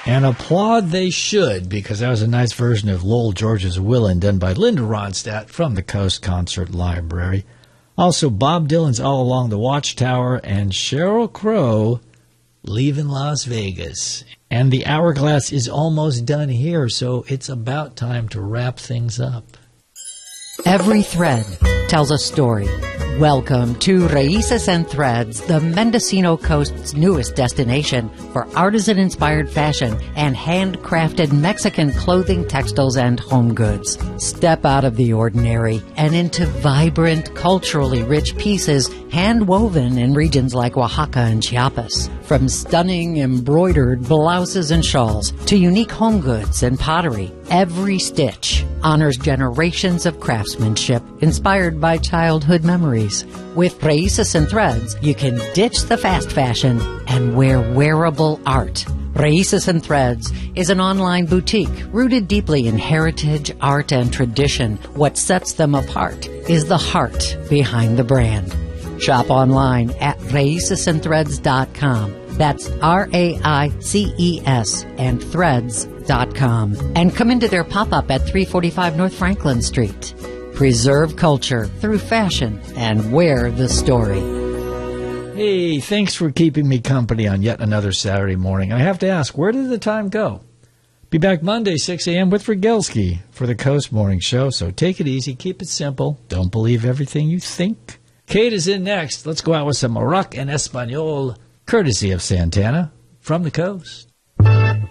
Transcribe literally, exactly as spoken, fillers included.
And applaud they should, because that was a nice version of Lowell George's Willin' done by Linda Ronstadt from the Coast Concert Library. Also, Bob Dylan's All Along the Watchtower and Sheryl Crow, Leaving Las Vegas. And the hourglass is almost done here, so it's about time to wrap things up. Every thread tells a story. Welcome to Raíces and Threads, the Mendocino Coast's newest destination for artisan-inspired fashion and handcrafted Mexican clothing, textiles, and home goods. Step out of the ordinary and into vibrant, culturally rich pieces hand-woven in regions like Oaxaca and Chiapas. From stunning embroidered blouses and shawls to unique home goods and pottery, every stitch honors generations of craftsmanship inspired by childhood memories. With Raíces and Threads, you can ditch the fast fashion and wear wearable art. Raíces and Threads is an online boutique rooted deeply in heritage, art, and tradition. What sets them apart is the heart behind the brand. Shop online at raíces and threads dot com. That's R A I C E S and threads dot com. And come into their pop-up at three forty-five North Franklin Street. Preserve culture through fashion and wear the story. Hey, thanks for keeping me company on yet another Saturday morning. I have to ask, where did the time go? Be back Monday, six a.m. with Vergelski for the Coast Morning Show. So take it easy, keep it simple. Don't believe everything you think. Kate is in next. Let's go out with some rock en español, courtesy of Santana from the coast.